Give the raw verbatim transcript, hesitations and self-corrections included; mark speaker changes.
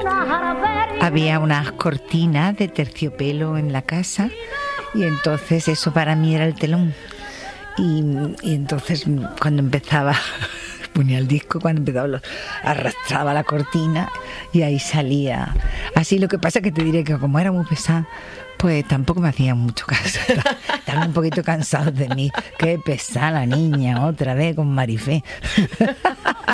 Speaker 1: Había unas cortinas de terciopelo en la casa y entonces eso para mí era el telón. Y, y entonces cuando empezaba, ponía el disco, cuando empezaba los, arrastraba la cortina y ahí salía. Así, lo que pasa es que te diré que como era muy pesada, pues tampoco me hacían mucho caso. Estaban un poquito cansados de mí. Qué pesada la niña, otra vez con Marifé.